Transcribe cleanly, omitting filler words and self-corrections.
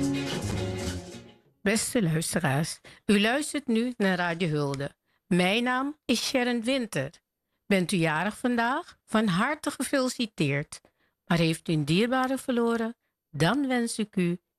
Beste luisteraars, u luistert nu naar Radio Hulde. Mijn naam is Sharon Winter. Bent u jarig vandaag? Van harte gefeliciteerd. Maar heeft u een dierbare verloren? Dan wens ik u